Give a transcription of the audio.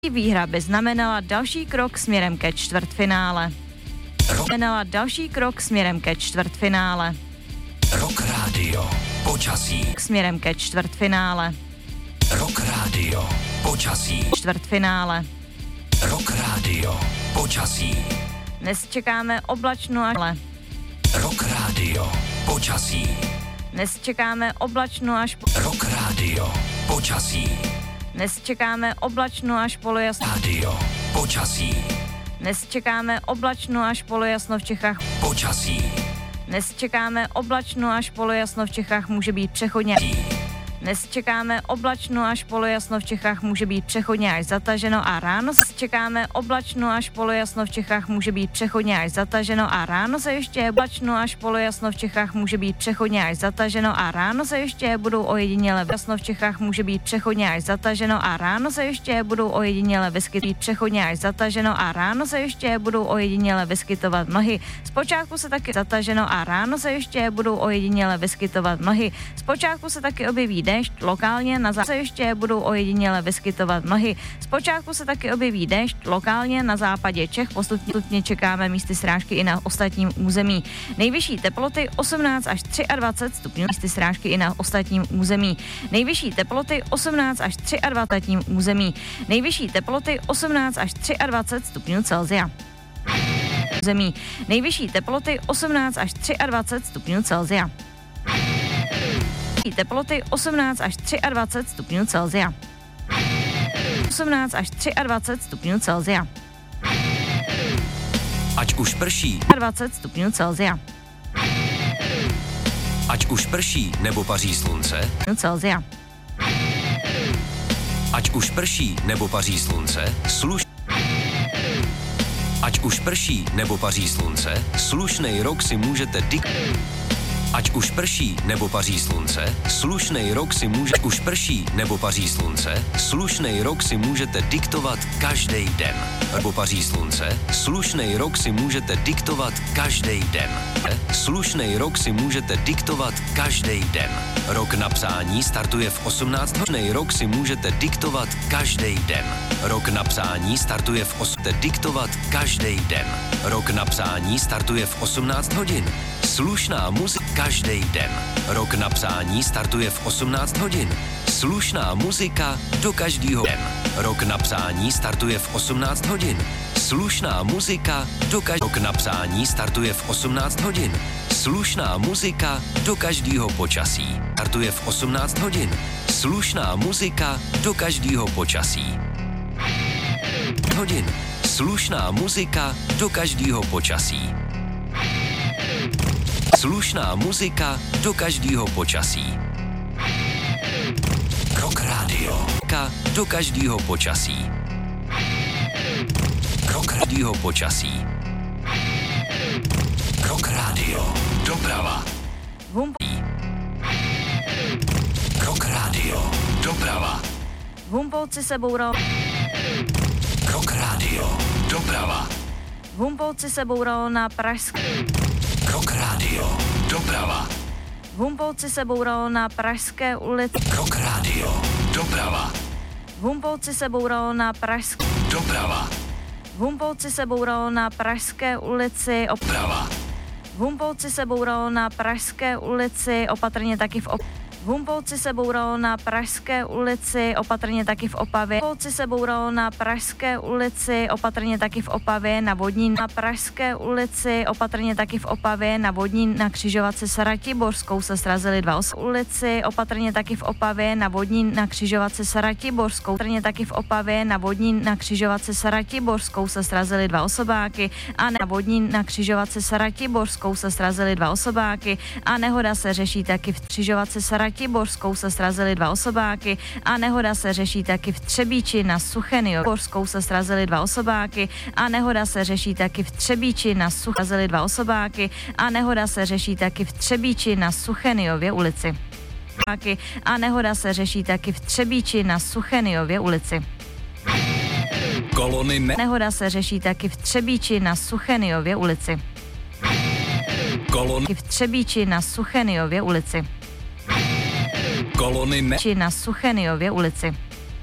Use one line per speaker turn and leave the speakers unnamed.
Výhra by znamenala další krok směrem ke čtvrtfinále.
Rock Radio. Počasí.
Směrem ke čtvrtfinále.
Rock Radio. Počasí.
Čtvrtfinále.
Rock Radio. Počasí.
Dnes čekáme oblačno až
Rock Radio. Počasí.
Dnes čekáme oblačno až
Rock Radio. Počasí.
Dnes čekáme oblačno až polojasno.
Radio. Počasí.
Dnes čekáme oblačno až polojasno v Čechách.
Počasí.
Dnes čekáme oblačno až polojasno v Čechách může být přechodně. Dnes čekáme oblačno až polojasno v Čechách může být přechodně až zataženo a ráno čekáme oblačno až polojasno v Čechách může být přechodně až zataženo a ráno se ještě oblačno až polojasno v Čechách může být přechodně až zataženo a ráno se ještě budou ojediněle jasno v Čechách může být přechodně až zataženo a ráno se ještě budou ojediněle vyskytovat přechodně až zataženo a ráno se ještě budou ojediněle vyskytovat mlhy. Zpočátku se taky zataženo a ráno se ještě budou ojediněle vyskytovat mlhy. Zpočátku se taky objeví déšť, lokálně na západě ještě budou ojediněle vyskytovat mlhy. Zpočátku se taky objeví déšť, lokálně na západě Čech, postupně čekáme místy srážky i na ostatním území. Nejvyšší teploty 18 až 23 stupňů, místy srážky i na ostatním území. Nejvyšší teploty 18 až 23 území. Nejvyšší teploty 18 až 23 stupňů Celsia. Území. Nejvyšší teploty 18 až 23 stupňů Celsia. Teploty 18 až 23 stupňů Celsia. 18 až 23 stupňů Celsia.
Ať už prší.
20 stupňů Celsia.
Ať už prší nebo paří slunce.
Celsia.
Ať už prší nebo paří slunce, Ať už prší nebo paří slunce, slušnej rok si můžete Ať už prší nebo paří slunce, slušnej rok si můžete už prší nebo paří slunce, slušnej rok si můžete diktovat každý den. Nebo paří slunce, slušnej rok si můžete diktovat každý den. Slušnej rok si můžete diktovat každý den. Rok na psání startuje v 18 hodin. Rok si můžete diktovat každý den. Rok na psání startuje v 8. Diktovat každý den. Rok na psání startuje v 18 hodin. Slušná muzika každý den. Rok na psání startuje v 18 hodin. Slušná muzika do každého den. Rok na psání startuje v 18 hodin. Slušná muzika do každého. Rok na psání startuje v 18 hodin. Slušná muzika do každého počasí. Startuje v 18 hodin. Slušná muzika do každého počasí. Hodin. Slušná muzika do každého počasí. Slušná muzika do každého počasí. Rock Radio. Do každého počasí. Rock Radio počasí. Rock Radio. Doprava. Rock Radio. Doprava.
V Humpolci se boural.
Rock Radio. Doprava.
V Humpolci se boural na pražské.
Rock Radio. Doprava.
V Humpolci se boural na Pražské ulici.
Rock Radio. Doprava.
V Humpolci se boural na Pražské.
Doprava.
V Humpolci se boural na Pražské ulici.
Doprava.
V Humpolci se boural na Pražské ulici, opatrně taky v Humpolci se boural na Pražské ulici, opatrně taky v Opavě. V Humpolci se boural na Pražské ulici, opatrně taky v Opavě, na vodní na Pražské ulici, opatrně taky v Opavě, na vodní na křižovatce s Ratiborskou se srazily dva ulici, opatrně taky v Opavě, na vodní na křižovatce s Ratiborskou, opatrně taky v Opavě, na vodní na křižovatce s Ratiborskou se srazily dva osobáky a na vodní na křižovatce s Ratiborskou se srazily dva osobáky a nehoda se řeší taky v křižovatce s Ratiborskou se srazily dva osobáky a nehoda se řeší taky v Třebíči na Sucheniovskou se srazily dva osobáky a nehoda se řeší taky v Třebíči na Sucheniově dva osobáky a nehoda se řeší taky v Třebíči na Sucheniově ulici. A nehoda se řeší taky v Třebíči na Sucheniově ulici.
Kolony
Nehoda se řeší taky v Třebíči na Sucheniově ulici.
Kolony
v Třebíči na Sucheniově ulici.
Kolony
Či na Sucheniově ulici.